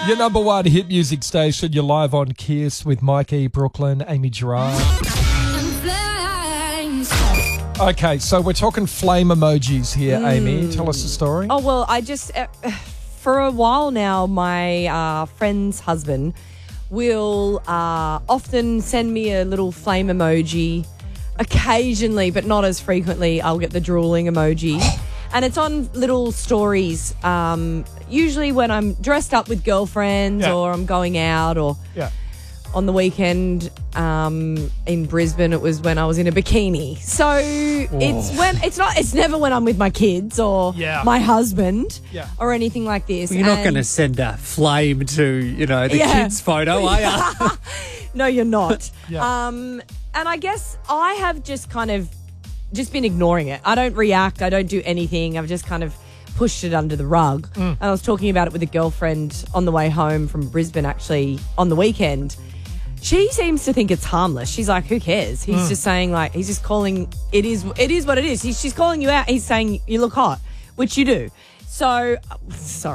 Your number one hit music station. You're live on Kiss with Mike E. Brooklyn, Amy Gerard. Okay, so we're talking flame emojis here, Amy. Tell us the story. Oh, well, I just, for a while now, my friend's husband will often send me a little flame emoji. Occasionally, but not as frequently, I'll get the drooling emoji. And it's on little stories, usually when I'm dressed up with girlfriends or I'm going out or on the weekend in Brisbane, it was when I was in a bikini. So it's never when I'm with my kids or my husband or anything like this. Well, you're not going to send a flame to, the kids' photo, are you? No, you're not. And I guess I have just been ignoring it. I don't react. I don't do anything. I've just kind of pushed it under the rug. And I was talking about it with a girlfriend on the way home from Brisbane, actually, on the weekend. She seems to think it's harmless. She's like, who cares? He's just saying, like, he's just calling, it is what it is. She's calling you out. He's saying, you look hot, which you do. So, sorry.